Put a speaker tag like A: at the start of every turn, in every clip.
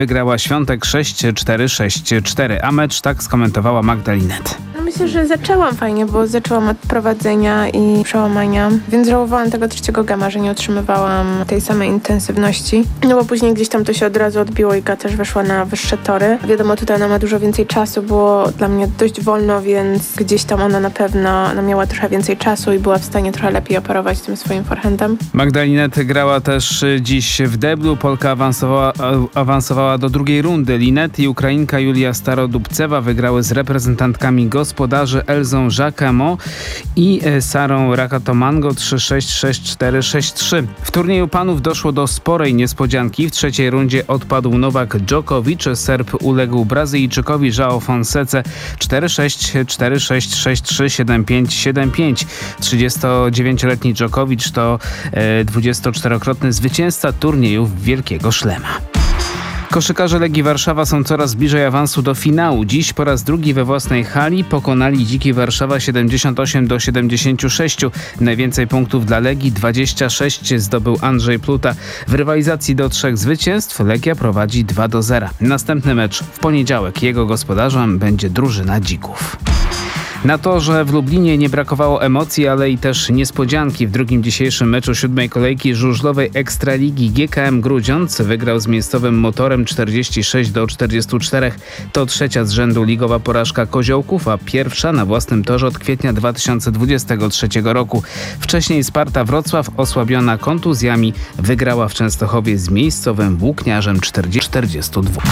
A: Wygrała Świątek 6-4, 6-4, a mecz tak skomentowała Magda Linette.
B: Myślę, że zaczęłam fajnie, bo zaczęłam od prowadzenia i przełamania, więc żałowałam tego trzeciego gama, że nie otrzymywałam tej samej intensywności. No bo później gdzieś tam to się od razu odbiło i Iga też weszła na wyższe tory. Wiadomo, tutaj ona ma dużo więcej czasu, było dla mnie dość wolno, więc gdzieś tam ona na pewno miała trochę więcej czasu i była w stanie trochę lepiej operować tym swoim forehandem.
A: Magda Linette grała też dziś w deblu. Polka awansowała do drugiej rundy. Linette i Ukrainka Julia Starodubcewa wygrały z reprezentantkami gospodarzy Elzą Jacquemot i Sarą Rakatomango 3-6, 6-4, 6-3. W turnieju panów doszło do sporej niespodzianki. W trzeciej rundzie odpadł Nowak Djokovic. Serb uległ Brazylijczykowi João Fonsece 4-6, 4-6, 6-3, 7-5, 7-5. 39-letni Djokovic to 24-krotny zwycięzca turniejów Wielkiego Szlema. Koszykarze Legii Warszawa są coraz bliżej awansu do finału. Dziś po raz drugi we własnej hali pokonali Dziki Warszawa 78-76. Najwięcej punktów dla Legii 26 zdobył Andrzej Pluta. W rywalizacji do 3 zwycięstw Legia prowadzi 2-0. Następny mecz w poniedziałek. Jego gospodarzem będzie drużyna Dzików. Na torze w Lublinie nie brakowało emocji, ale i też niespodzianki. W drugim dzisiejszym meczu 7. kolejki żużlowej Ekstraligi GKM Grudziądz wygrał z miejscowym Motorem 46-44. To trzecia z rzędu ligowa porażka Koziołków, a pierwsza na własnym torze od kwietnia 2023 roku. Wcześniej Sparta Wrocław, osłabiona kontuzjami, wygrała w Częstochowie z miejscowym Włókniarzem 42.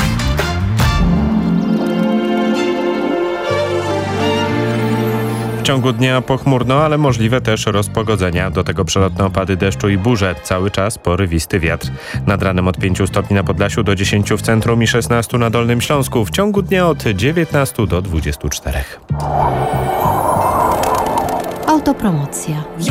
C: W ciągu dnia pochmurno, ale możliwe też rozpogodzenia. Do tego przelotne opady deszczu i burze. Cały czas porywisty wiatr. Nad ranem od 5 stopni na Podlasiu do 10 w centrum i 16 na Dolnym Śląsku. W ciągu dnia od 19 do 24.
D: Autopromocja.